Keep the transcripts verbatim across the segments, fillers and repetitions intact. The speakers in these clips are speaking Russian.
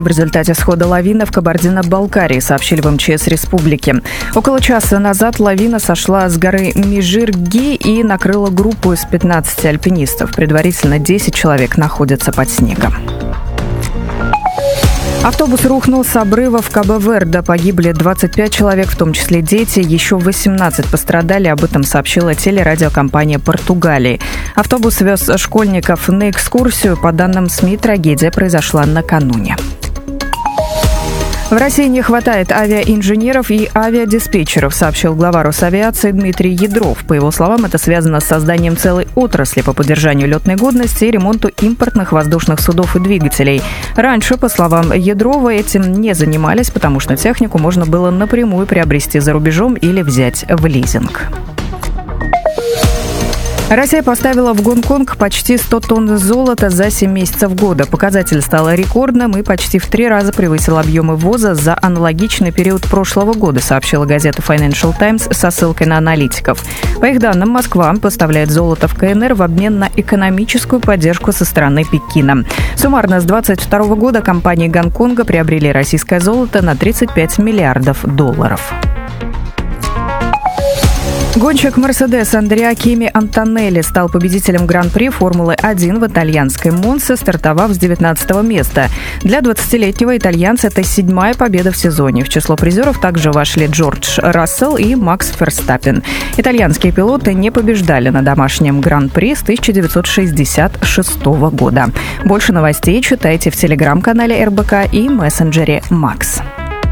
В результате схода лавины в Кабардино-Балкарии, сообщили в эм че эс республики. Около часа назад лавина сошла с горы Межирги и накрыла группу из пятнадцати альпинистов. Предварительно десять человек находятся под снегом. Автобус рухнул с обрыва в Кабо-Верде. Погибли двадцать пять человек, в том числе дети. Еще восемнадцать пострадали. Об этом сообщила телерадиокомпания Португалии. Автобус вез школьников на экскурсию. По данным СМИ, трагедия произошла накануне. В России не хватает авиаинженеров и авиадиспетчеров, сообщил глава Росавиации Дмитрий Ядров. По его словам, это связано с созданием целой отрасли по поддержанию летной годности и ремонту импортных воздушных судов и двигателей. Раньше, по словам Ядрова, этим не занимались, потому что технику можно было напрямую приобрести за рубежом или взять в лизинг. Россия поставила в Гонконг почти сто тонн золота за семь месяцев года. Показатель стал рекордным и почти в три раза превысил объемы ввоза за аналогичный период прошлого года, сообщила газета Financial Times со ссылкой на аналитиков. По их данным, Москва поставляет золото в ка эн эр в обмен на экономическую поддержку со стороны Пекина. Суммарно с двадцать второго года компании Гонконга приобрели российское золото на тридцать пять миллиардов долларов. Гонщик «Мерседес» Андреа Кими Антонелли стал победителем Гран-при Формулы-один в итальянской Монце, стартовав с девятнадцатого места. Для двадцатилетнего итальянца это седьмая победа в сезоне. В число призеров также вошли Джордж Рассел и Макс Ферстаппен. Итальянские пилоты не побеждали на домашнем Гран-при с тысяча девятьсот шестьдесят шестого года. Больше новостей читайте в телеграм-канале эр бэ ка и мессенджере Макс.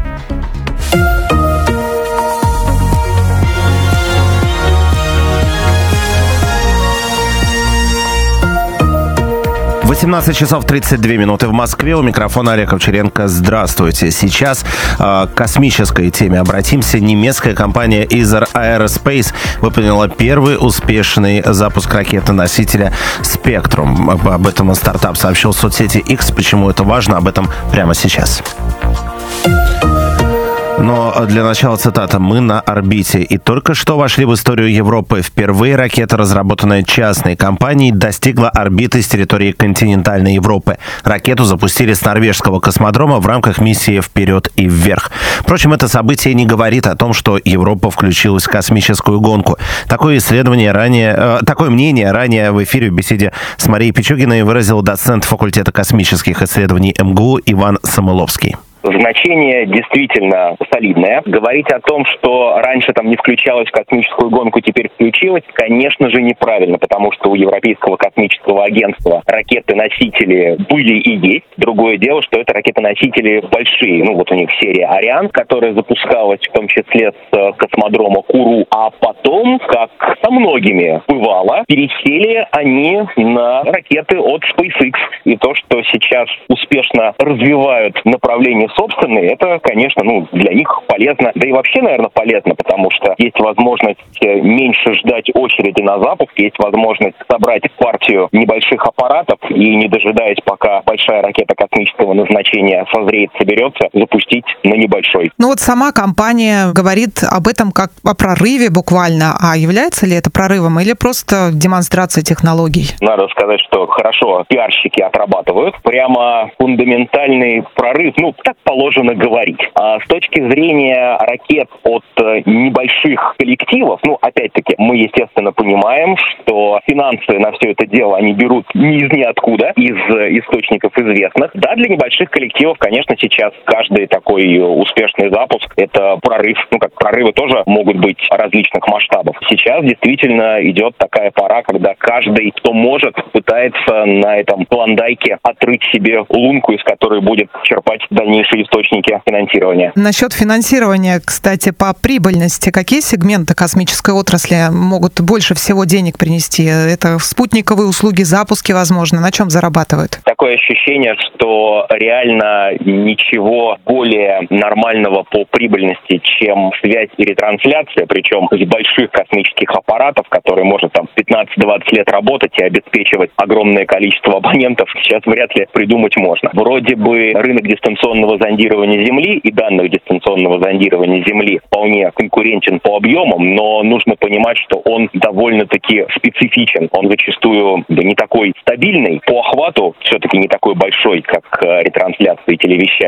восемнадцать часов тридцать две минуты в Москве. У микрофона Олег Овчаренко. Здравствуйте. Сейчас э, к космической теме обратимся. Немецкая компания Isar Aerospace выполнила первый успешный запуск ракеты-носителя Spectrum. Об, об этом стартап сообщил в соцсети X. Почему это важно? Об этом прямо сейчас. Но для начала цитата. «Мы на орбите и только что вошли в историю Европы. Впервые ракета, разработанная частной компанией, достигла орбиты с территории континентальной Европы. Ракету запустили с норвежского космодрома в рамках миссии «Вперед и вверх». Впрочем, это событие не говорит о том, что Европа включилась в космическую гонку. Такое исследование ранее, э, такое мнение ранее в эфире в беседе с Марией Пичугиной выразил доцент факультета космических исследований эм гэ у Иван Самыловский. Значение действительно солидное. Говорить о том, что раньше там не включалась в космическую гонку, теперь включилась, конечно же, неправильно, потому что у Европейского космического агентства ракеты-носители были и есть. Другое дело, что это ракеты-носители большие. Ну, вот у них серия «Ариан», которая запускалась в том числе с космодрома Куру, а потом, как со многими бывало, пересели они на ракеты от SpaceX. И то, что сейчас успешно развивают направление собственные, это, конечно, ну, для них полезно, да и вообще, наверное, полезно, потому что есть возможность меньше ждать очереди на запуск, есть возможность собрать партию небольших аппаратов и, не дожидаясь, пока большая ракета космического назначения созреет, соберется, запустить на небольшой. Ну вот сама компания говорит об этом как о прорыве буквально, а является ли это прорывом или просто демонстрация технологий? Надо сказать, что хорошо пиарщики отрабатывают. Прямо фундаментальный прорыв, ну, так положено говорить. А с точки зрения ракет от небольших коллективов, ну, опять-таки, мы, естественно, понимаем, что финансы на все это дело они берут не из ниоткуда, из источников известных. Да, для небольших коллективов, конечно, сейчас каждый такой успешный запуск — это прорыв. Ну, как прорывы тоже могут быть различных масштабов. Сейчас действительно идет такая пора, когда каждый, кто может, пытается на этом клондайке отрыть себе лунку, из которой будет черпать дальнейшие источники финансирования. Насчет финансирования, кстати, по прибыльности, какие сегменты космической отрасли могут больше всего денег принести? Это спутниковые услуги, запуски, возможно. На чем зарабатывают? Такое ощущение, что реально ничего более нормального по прибыльности, чем связь и ретрансляция, причем из больших космических аппаратов, которые может там пятнадцать-двадцать лет работать и обеспечивать огромное количество абонентов, сейчас вряд ли придумать можно. Вроде бы рынок дистанционного зондирования Земли и данных дистанционного зондирования Земли вполне конкурентен по объемам, но нужно понимать, что он довольно-таки специфичен. Он зачастую да, не такой стабильный, по охвату все-таки не такой большой, как ретрансляции телевещания.